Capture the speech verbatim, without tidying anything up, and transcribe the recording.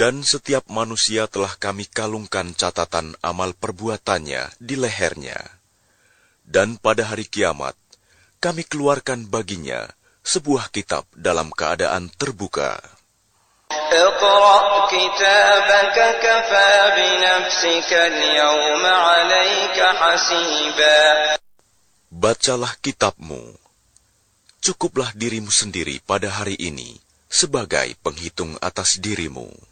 Dan setiap manusia telah kami kalungkan catatan amal perbuatannya di lehernya. Dan pada hari kiamat, kami keluarkan baginya sebuah kitab dalam keadaan terbuka. اقرأ كتابك كفى بنفسك اليوم عليك حسيبا. Bacalah kitabmu. Cukuplah dirimu sendiri pada hari ini sebagai penghitung atas dirimu.